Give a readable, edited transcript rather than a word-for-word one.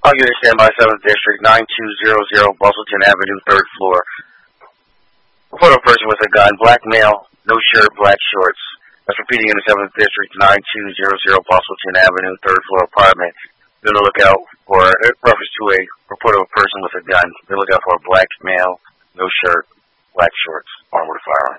All units stand by 7th District, 9200 Bustleton Avenue, 3rd floor. Report a person with a gun, black male, no shirt, black shorts. That's repeating in the 7th District, 9200 Bustleton Avenue, 3rd floor apartment. Be on the lookout for reference to a report of a person with a gun. Be on the lookout for a black male, no shirt, black shorts, armed with a firearm.